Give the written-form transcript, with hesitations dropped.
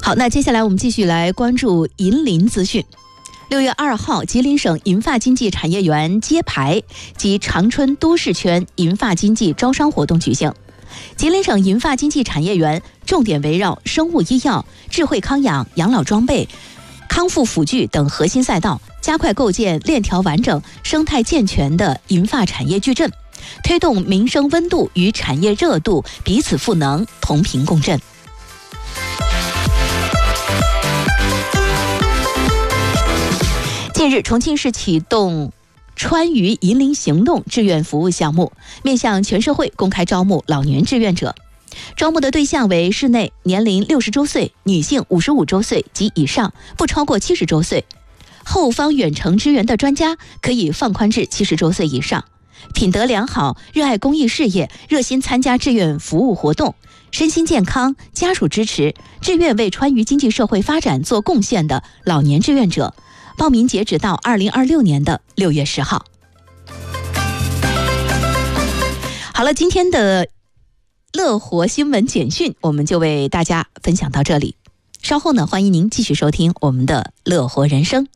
好，那接下来我们继续来关注银林资讯。6月2号，吉林省银发经济产业园揭牌及长春都市圈银发经济招商活动举行。吉林省银发经济产业园重点围绕生物医药、智慧康养、养老装备、康复辅具等核心赛道，加快构建链条完整、生态健全的银发产业矩阵，推动民生温度与产业热度彼此赋能、同频共振。近日，重庆市启动川渝银林行动志愿服务项目，面向全社会公开招募老年志愿者。招募的对象为市内年龄60周岁、女性55周岁及以上，不超过70周岁。后方远程支援的专家可以放宽至70周岁以上，品德良好、热爱公益事业、热心参加志愿服务活动、身心健康、家属支持、志愿为川渝经济社会发展做贡献的老年志愿者。报名截止到2026年的6月10号。好了，今天的乐活新闻简讯我们就为大家分享到这里。稍后呢，欢迎您继续收听我们的乐活人生。